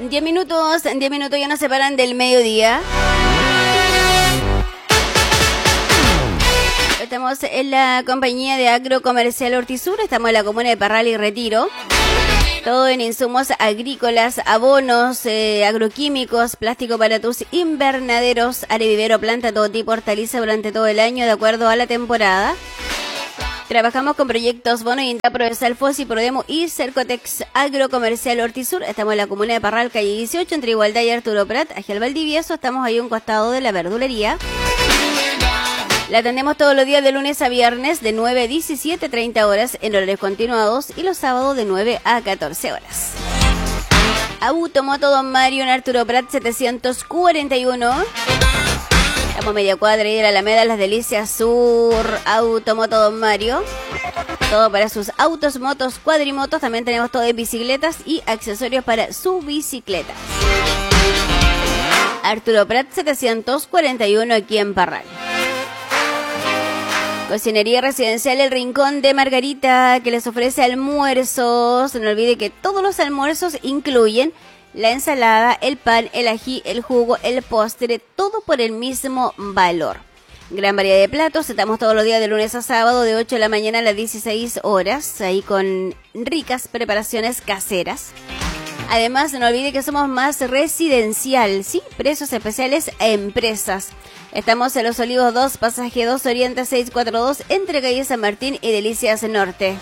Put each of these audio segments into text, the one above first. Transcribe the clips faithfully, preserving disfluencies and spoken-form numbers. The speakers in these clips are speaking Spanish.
diez minutos, diez minutos ya nos separan del mediodía. Estamos en la compañía de Agrocomercial Hortisur, estamos en la comuna de Parral y Retiro. Todo en insumos agrícolas, abonos, eh, agroquímicos, plástico para tus invernaderos, arevivero, planta, todo tipo, hortaliza durante todo el año de acuerdo a la temporada. Trabajamos con proyectos Bono y Proesal, Fosi, Prodemo y Cercotex. Agrocomercial Hortisur. Estamos en la comuna de Parral, calle dieciocho, entre Igualdad y Arturo Prat, hacia el Valdivieso. Estamos ahí a un costado de la verdulería. La atendemos todos los días de lunes a viernes de nueve a diecisiete, treinta horas en horarios continuados y los sábados de nueve a catorce horas. Automoto Don Mario en Arturo Prat setecientos cuarenta y uno. Estamos media cuadra y de la Alameda Las Delicias Sur. Automoto Don Mario. Todo para sus autos, motos, cuadrimotos. También tenemos todo de bicicletas y accesorios para su bicicleta. Arturo Prat setecientos cuarenta y uno aquí en Parral. Cocinería Residencial El Rincón de Margarita, que les ofrece almuerzos. No olvide que todos los almuerzos incluyen la ensalada, el pan, el ají, el jugo, el postre, todo por el mismo valor. Gran variedad de platos, estamos todos los días de lunes a sábado de ocho de la mañana a las dieciséis horas, ahí con ricas preparaciones caseras. Además, no olvide que somos más residencial, ¿sí? Precios especiales a empresas. Estamos en Los Olivos dos, pasaje dos, Oriente seiscientos cuarenta y dos, entre calle San Martín y Delicias Norte.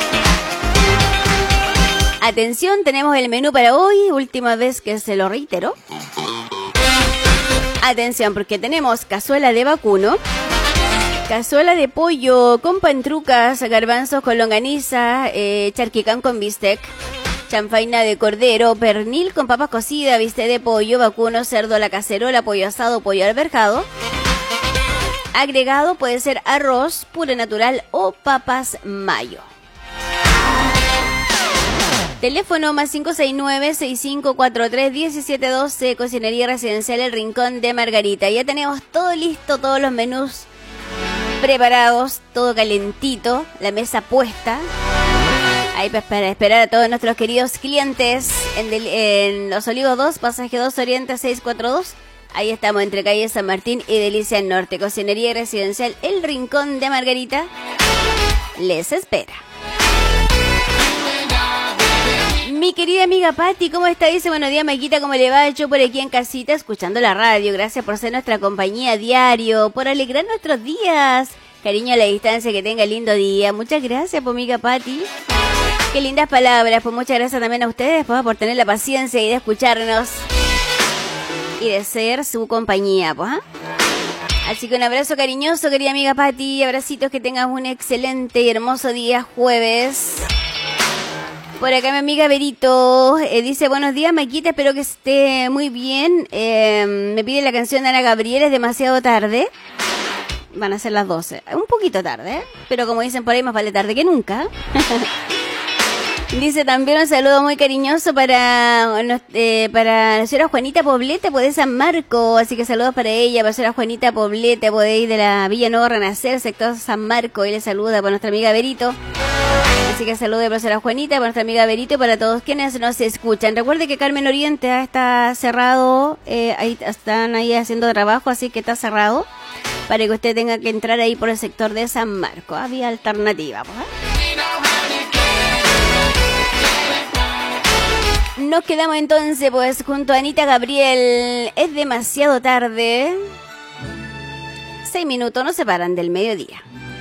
Atención, tenemos el menú para hoy, última vez que se lo reitero. Atención, porque tenemos cazuela de vacuno, cazuela de pollo con pantrucas, garbanzos con longaniza, eh, charquicán con bistec, chanfaina de cordero, pernil con papas cocidas, bistec de pollo, vacuno, cerdo a la cacerola, pollo asado, pollo alberjado. Agregado puede ser arroz, puré natural o papas mayo. Teléfono más cinco seis nueve, seis cinco cuatro tres, uno siete uno dos, Cocinería Residencial El Rincón de Margarita. Ya tenemos todo listo, todos los menús preparados, todo calentito, la mesa puesta. Ahí para esperar a todos nuestros queridos clientes en, del, en Los Olivos dos, pasaje dos, Oriente seiscientos cuarenta y dos. Ahí estamos entre calle San Martín y Delicias Norte. Cocinería Residencial El Rincón de Margarita les espera. Mi querida amiga Patti, ¿cómo está? Dice, buenos días, Maquita, ¿cómo le va? Yo por aquí en casita, escuchando la radio. Gracias por ser nuestra compañía diario, por alegrar nuestros días. Cariño a la distancia, que tenga lindo día. Muchas gracias, por amiga Patti. Qué lindas palabras, pues muchas gracias también a ustedes, pues, por tener la paciencia y de escucharnos y de ser su compañía, pues. ¿eh? Así que un abrazo cariñoso, querida amiga Patti. Abracitos, que tengas un excelente y hermoso día jueves. Por acá mi amiga Berito eh, dice, buenos días, Maquita, espero que esté muy bien. Eh, me pide la canción de Ana Gabriel, es demasiado tarde. Van a ser las doce, un poquito tarde, ¿eh? Pero como dicen por ahí, más vale tarde que nunca. Dice también un saludo muy cariñoso para, eh, para la señora Juanita Poblete, pues de San Marco. Así que saludos para ella, para la señora Juanita Poblete, pues de, de la Villa Nueva Renacer, sector San Marco. Y le saluda para nuestra amiga Berito. Así que saludos para la señora Juanita, para nuestra amiga Berito y para todos quienes nos escuchan. Recuerde que Carmen Oriente ah, está cerrado, eh, ahí están ahí haciendo trabajo, así que está cerrado, para que usted tenga que entrar ahí por el sector de San Marco. Había alternativa, pues, ¿eh? Nos quedamos entonces pues junto a Anita Gabriel. Es demasiado tarde. Seis minutos nos separan del mediodía.